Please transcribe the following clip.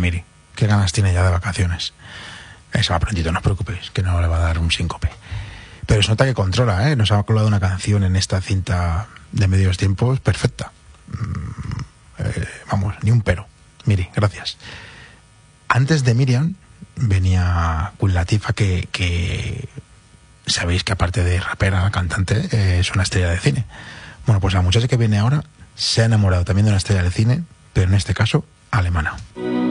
Miri, qué ganas tiene ya de vacaciones. Eso va prontito, no os preocupéis, que no le va a dar un síncope. Pero se nota que controla, ¿eh? Nos ha colado una canción en esta cinta de Medios Tiempos perfecta. Vamos, ni un pero. Miri, gracias. Antes de Miriam venía Queen Latifah, que sabéis que aparte de rapera, cantante, es una estrella de cine. Bueno, pues la muchacha que viene ahora se ha enamorado también de una estrella de cine, pero en este caso alemana.